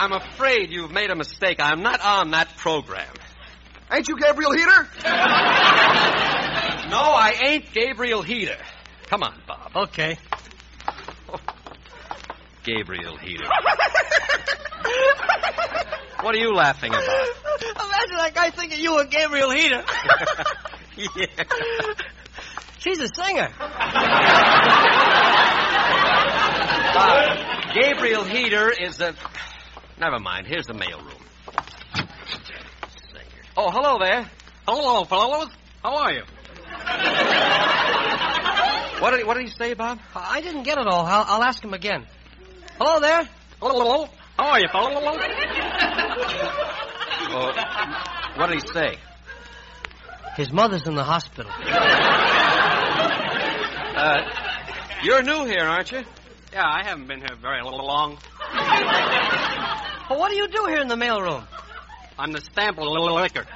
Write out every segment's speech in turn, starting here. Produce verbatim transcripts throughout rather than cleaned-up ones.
I'm afraid you've made a mistake. I'm not on that program. Ain't you Gabriel Heater? No, I ain't Gabriel Heater. Come on, Bob. Okay. Oh, Gabriel Heater. What are you laughing about? Imagine that guy thinking you were Gabriel Heater. Yeah. She's a singer. Uh, Gabriel Heater is a... Never mind. Here's the mailroom. Oh, hello there. Hello, fellows. How are you? What did he, what did he say, Bob? I didn't get it all. I'll, I'll ask him again. Hello there. Hello. How are you, fellows? Oh, what did he say? His mother's in the hospital. Uh, you're new here, aren't you? Yeah, I haven't been here very long. Well, what do you do here in the mailroom? I'm the stamp of little liquor.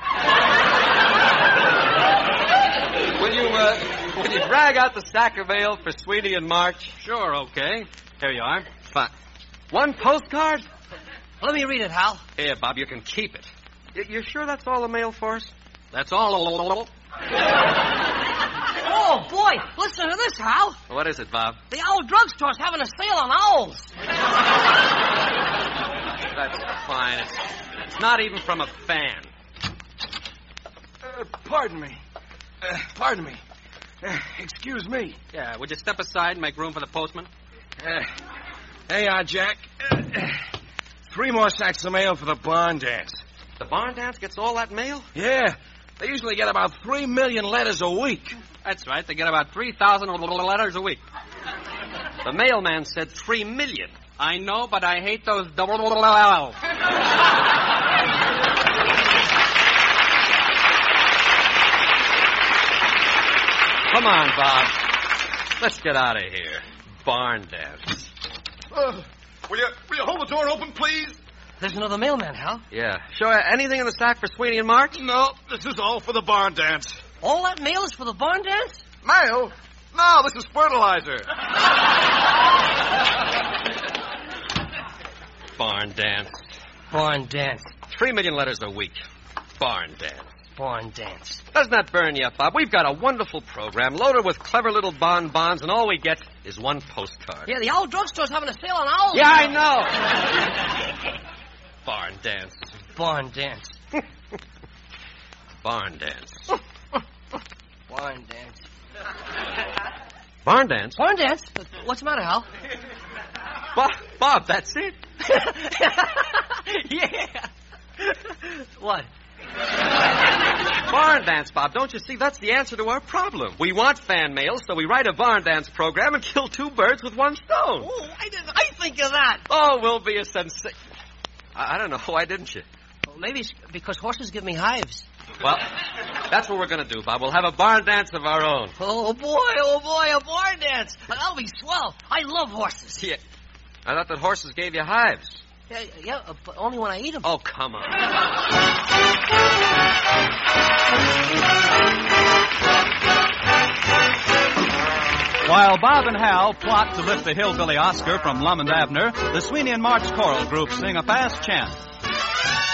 Will you, uh, will you drag out the sack of mail for Sweeney and March? Sure, okay. Here you are. Fine. One postcard? Let me read it, Hal. Here, Bob, you can keep it. Y- you sure that's all the mail for us? That's all. Oh, boy. Listen to this, Hal. What is it, Bob? The Owl Drugstore's having a sale on owls. That's fine. It's, it's not even from a fan. Uh, pardon me. Uh, pardon me. Uh, excuse me. Yeah, would you step aside and make room for the postman? Uh, hey, uh, Jack. Uh, three more sacks of mail for the barn dance. The barn dance gets all that mail? Yeah. They usually get about three million letters a week. That's right. They get about three thousand letters a week. The mailman said three million. I know, but I hate those double L's. Come on, Bob. Let's get out of here. Barn dance. Uh, will you will you hold the door open, please? There's another mailman, Hal. Yeah. Sure, anything in the sack for Sweeney and March? No, this is all for the barn dance. All that mail is for the barn dance? Mail? No, this is fertilizer. Barn dance. Barn dance. Three million letters a week. Barn dance. Barn dance. Doesn't that burn you up, Bob? We've got a wonderful program loaded with clever little bonbons, and all we get is one postcard. Yeah, the Owl Drugstore's having a sale on owls. Yeah, I know. Barn dance. Barn dance. Barn dance. Barn dance. Barn dance? Barn dance? What's the matter, Hal? Bob, Bob, that's it. Yeah. What? Barn dance, Bob. Don't you see? That's the answer to our problem. We want fan mail, so we write a barn dance program and kill two birds with one stone. Oh, why didn't I think of that? Oh, we'll be a sensation. I, I don't know. Why didn't you? Well, maybe it's because horses give me hives. Well, that's what we're going to do, Bob. We'll have a barn dance of our own. Oh, boy, oh, boy, a barn dance. That'll be swell. I love horses. Yeah. I thought that horses gave you hives. Yeah, yeah, uh, but only when I eat them. Oh, come on. While Bob and Hal plot to lift the hillbilly Oscar from Lum and Abner, the Sweeney and March Choral Group sing a fast chant.